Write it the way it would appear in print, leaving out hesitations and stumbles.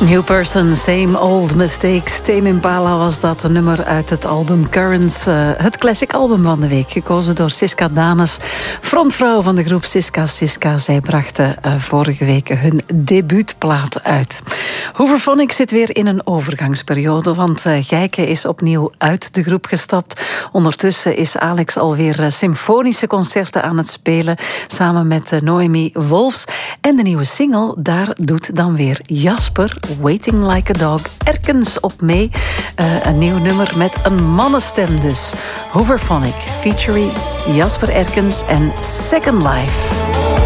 New Person, Same Old Mistakes. Tame Impala was dat, een nummer uit het album Currents. Het classic album van de week, gekozen door Siska Danes, frontvrouw van de groep Siska Siska. Zij brachten vorige week hun debuutplaat uit. Hooverphonic zit weer in een overgangsperiode, want Gijke is opnieuw uit de groep gestapt. Ondertussen is Alex alweer symfonische concerten aan het spelen, samen met Noemi Wolfs. En de nieuwe single, daar doet dan weer Jasper, Waiting Like a Dog, ergens op mee. Een nieuw nummer met een mannenstem dus. Hooverphonic, featuring Jasper Erkens en Second Life.